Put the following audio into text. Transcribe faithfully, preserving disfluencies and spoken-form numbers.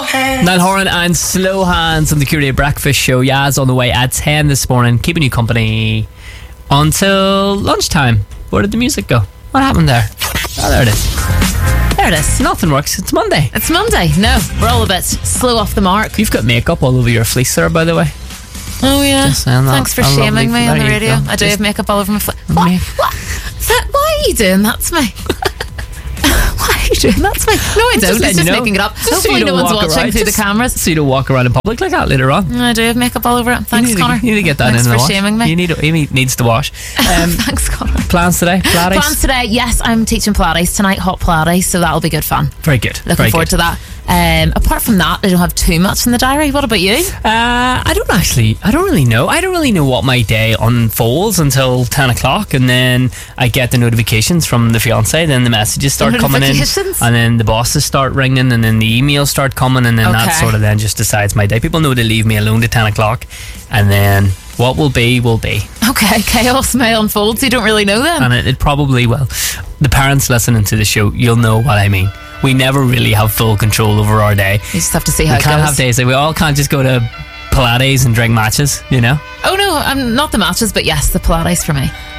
Slow Hands. Niall Horan and Slow Hands on the Curated Breakfast Show. Yaz on the way at ten this morning, keeping you company until lunchtime. Where did the music go? What happened there? Oh, there it is. There it is. Nothing works. It's Monday. It's Monday. No, we're all a bit slow off the mark. You've got makeup all over your fleece there, by the way. Oh yeah. Just saying that. Thanks for A lovely- shaming me on there the you radio. go. I do Just- have makeup all over my foot. What? Me- What? Is that, why are you doing that to me? Why are you doing that to me? No, I don't. letting It's you just know. making it up. Just so Hopefully you no don't one's walk watching around. through Just the cameras. So you don't walk around in public like that later on. I do have makeup all over it. Thanks, you need Connor. To, you need to get that Thanks in for the wash. shaming me. You need to, Amy needs to wash. Um, Thanks, Connor. plans today? Pilates? Plans today, yes, I'm teaching Pilates tonight, hot Pilates, so that'll be good fun. Very good. Looking Very forward good. to that. Um, apart from that, I don't have too much in the diary. What about you? Uh, I don't actually, I don't really know. I don't really know what my day unfolds until ten o'clock, and then I get the notifications from the fiancé, then the messages start coming in, notifications? and then the bosses start ringing, and then the emails start coming, and then that Okay. sort of then just decides my day. People know to leave me alone to ten o'clock, and then what will be, will be. Okay, chaos may unfold, so you don't really know then. And it, it probably will. The parents listening to the show, you'll know what I mean. We never really have full control over our day. You just have to see how We it can't goes. have days that we all can't just go to Pilates and drink matches, you know? Oh no, I'm not the matches, but yes, the Pilates for me.